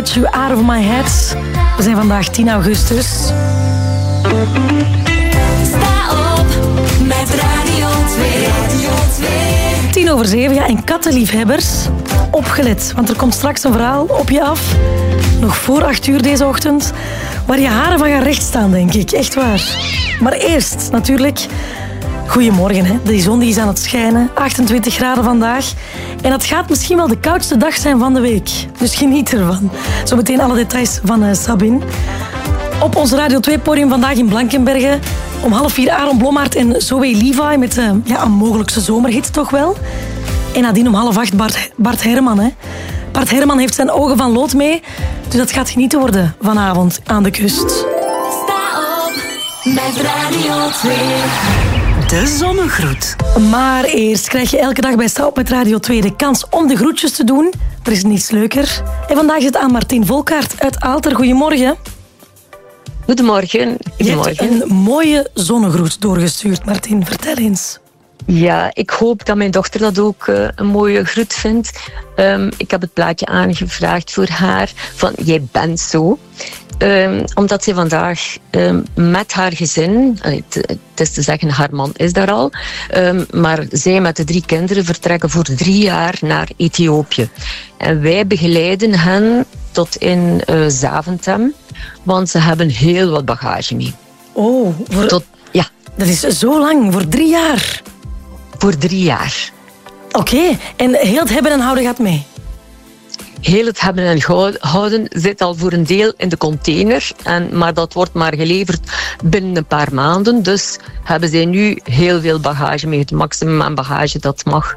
You Out of My Head. We zijn vandaag 10 augustus. Sta op met Radio 2. 6:10, ja, en kattenliefhebbers, opgelet. Want er komt straks een verhaal op je af, nog voor 8:00 deze ochtend, waar je haren van gaan rechtstaan, denk ik. Echt waar. Maar eerst, natuurlijk, goedemorgen. Hè. De zon die is aan het schijnen, 28 graden vandaag. En dat gaat misschien wel de koudste dag zijn van de week. Dus geniet ervan. Zometeen alle details van Sabine. Op ons Radio 2-podium vandaag in Blankenberge. Om 3:30 Aaron Blommaert en Zoe Levi met een mogelijkse zomerhit toch wel. En nadien om 7:30 Bart Herman. Hè. Bart Herman heeft zijn ogen van lood mee. Dus dat gaat genieten worden vanavond aan de kust. Sta op met Radio 2. De zonnegroet. Maar eerst krijg je elke dag bij Sta op met Radio 2 de kans om de groetjes te doen. Er is niets leuker. En vandaag is het aan Martien Volkaert uit Aalter. Goedemorgen. Goedemorgen. Je hebt een mooie zonnegroet doorgestuurd, Martien. Vertel eens. Ja, ik hoop dat mijn dochter dat ook een mooie groet vindt. Ik heb het plaatje aangevraagd voor haar van Jij bent zo. Omdat zij vandaag met haar gezin, het is te zeggen haar man is daar al, maar zij met de 3 kinderen vertrekken voor 3 jaar naar Ethiopië. En wij begeleiden hen tot in Zaventem, want ze hebben heel wat bagage mee. Oh, ja. Dat is zo lang, voor 3 jaar. Voor 3 jaar. Oké, en heel het hebben en houden gaat mee? Heel het hebben en houden zit al voor een deel in de container. Maar dat wordt maar geleverd binnen een paar maanden. Dus hebben zij nu heel veel bagage mee. Het maximum aan bagage dat mag.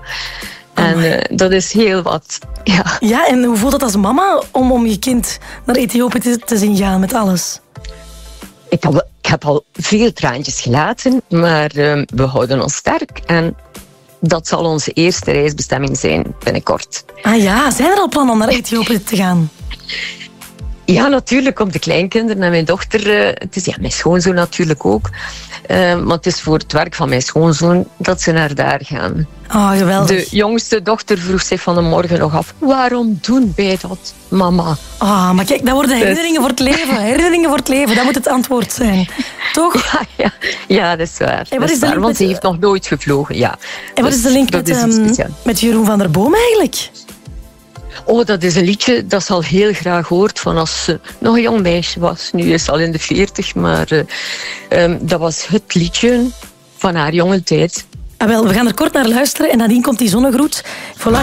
En dat is heel wat. Ja. Ja, en hoe voelt het als mama om je kind naar Ethiopië te zien gaan met alles? Ik heb al veel traantjes gelaten, maar we houden ons sterk. En dat zal onze eerste reisbestemming zijn binnenkort. Ah ja, zijn er al plannen om naar Ethiopië te gaan? Ja, natuurlijk, om de kleinkinderen en mijn dochter. Het is mijn schoonzoon natuurlijk ook. Maar het is voor het werk van mijn schoonzoon dat ze naar daar gaan. Oh, geweldig. De jongste dochter vroeg zich van de morgen nog af. Waarom doen wij dat, mama? Ah, maar kijk, dat worden herinneringen voor het leven. Herinneringen voor het leven, dat moet het antwoord zijn. Toch? Ja, dat is waar. En wat is de link want ze heeft nog nooit gevlogen, ja. En wat is de link met Jeroen van der Boom eigenlijk? Oh, dat is een liedje dat ze al heel graag hoort van als ze nog een jong meisje was. Nu is ze al in de 40, maar dat was het liedje van haar jonge tijd. Ah, wel, we gaan er kort naar luisteren en nadien komt die zonnegroet. Voilà,